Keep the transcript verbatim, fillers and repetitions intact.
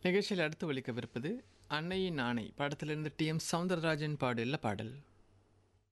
நிகழ்ச்சியில் அடுத்து ஒலிக்கவிருப்பது அன்னையின் ஆணை படத்திலிருந்து டி எம் சவுந்தரராஜன் பாடல்ல பாடல்.